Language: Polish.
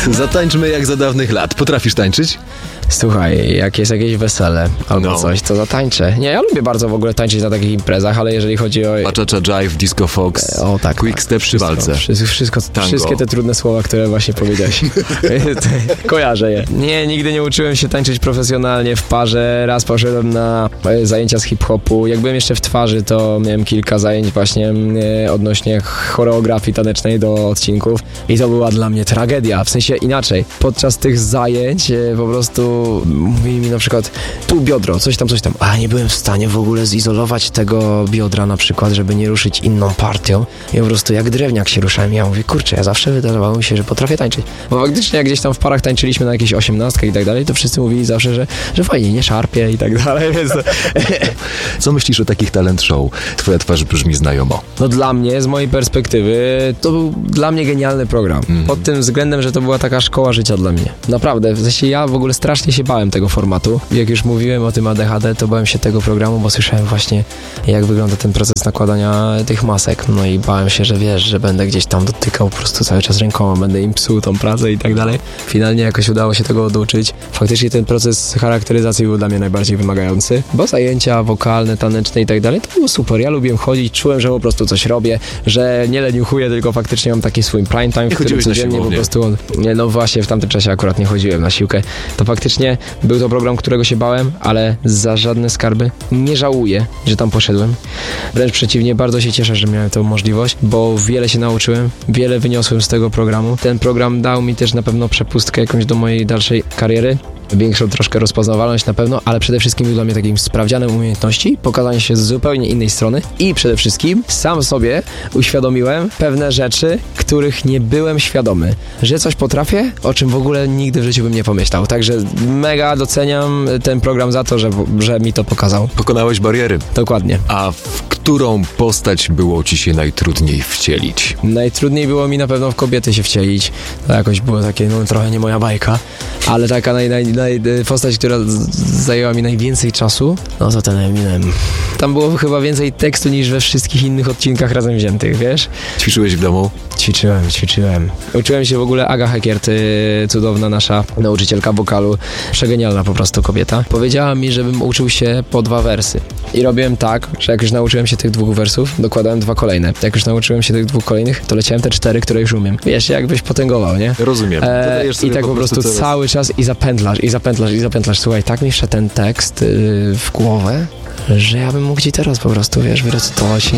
Zatańczmy jak za dawnych lat. Potrafisz tańczyć? Słuchaj, jak jest jakieś wesele albo coś, to zatańczę. Nie, ja lubię bardzo w ogóle tańczyć na takich imprezach, ale jeżeli chodzi o... Cha-cha jive, disco fox, tak, quick step przy walce. Wszystkie te trudne słowa, które właśnie powiedziałeś. Kojarzę je. Nie, nigdy nie uczyłem się tańczyć profesjonalnie w parze. Raz poszedłem na zajęcia z hip-hopu. Jak byłem jeszcze w twarzy, to miałem kilka zajęć właśnie odnośnie choreografii tanecznej do odcinków i to była dla mnie tragedia. W sensie inaczej. Podczas tych zajęć po prostu mówili mi na przykład tu biodro, coś tam, a nie byłem w stanie w ogóle zizolować tego biodra na przykład, żeby nie ruszyć inną partią i po prostu jak drewniak się ruszałem. Ja mówię, kurczę, ja zawsze wydawało mi się, że potrafię tańczyć. Bo faktycznie jak gdzieś tam w parach tańczyliśmy na jakieś 18 i tak dalej, to wszyscy mówili zawsze, że fajnie, nie szarpie i tak dalej, więc to... Co myślisz o takich talent show? Twoja twarz brzmi znajomo. No dla mnie, z mojej perspektywy, to był dla mnie genialny program. Pod tym względem, że to była taka szkoła życia dla mnie. Naprawdę, w sensie ja w ogóle strasznie się bałem tego formatu. Jak już mówiłem o tym ADHD, to bałem się tego programu, bo słyszałem właśnie, jak wygląda ten proces nakładania tych masek. No i bałem się, że wiesz, że będę gdzieś tam dotykał po prostu cały czas rękoma, będę im psuł tą pracę i tak dalej. Finalnie jakoś udało się tego oduczyć. Faktycznie ten proces charakteryzacji był dla mnie najbardziej wymagający, bo zajęcia wokalne, taneczne i tak dalej, to było super. Ja lubiłem chodzić, czułem, że po prostu coś robię, że nie leniuchuję, tylko faktycznie mam taki swój prime time, w którym codziennie po prostu... No właśnie, w tamtym czasie akurat nie chodziłem na siłkę. To faktycznie był to program, którego się bałem, ale za żadne skarby nie żałuję, że tam poszedłem. Wręcz przeciwnie, bardzo się cieszę, że miałem tę możliwość, bo wiele się nauczyłem, wiele wyniosłem z tego programu. Ten program dał mi też na pewno przepustkę jakąś do mojej dalszej kariery. Większą troszkę rozpoznawalność na pewno, ale przede wszystkim był dla mnie takim sprawdzianem umiejętności, pokazanie się z zupełnie innej strony i przede wszystkim sam sobie uświadomiłem pewne rzeczy, których nie byłem świadomy, że coś potrafię, o czym w ogóle nigdy w życiu bym nie pomyślał. Także mega doceniam ten program za to, że mi to pokazał. Pokonałeś bariery. Dokładnie. A w którą postać było ci się najtrudniej wcielić? Najtrudniej było mi na pewno w kobiety się wcielić. To jakoś było takie, no trochę nie moja bajka, ale taka postać, która zajęła mi najwięcej czasu, no to ten Eminem. Tam było chyba więcej tekstu niż we wszystkich innych odcinkach razem wziętych, wiesz? Ćwiczyłeś w domu? Ćwiczyłem. Uczyłem się w ogóle Aga Hekiert, cudowna nasza nauczycielka wokalu, przegenialna po prostu kobieta. Powiedziała mi, żebym uczył się po 2 wersy. I robiłem tak, że jak już nauczyłem się tych 2 wersów, dokładałem 2 kolejne. Jak już nauczyłem się tych 2 kolejnych, to leciałem te 4, które już umiem. Wiesz, jakbyś potęgował, nie? Rozumiem. I tak po prostu cały czas i zapętlasz. Słuchaj, tak mi wszedł ten tekst w głowę, że ja bym mógł ci teraz po prostu, wiesz, wyrecytować.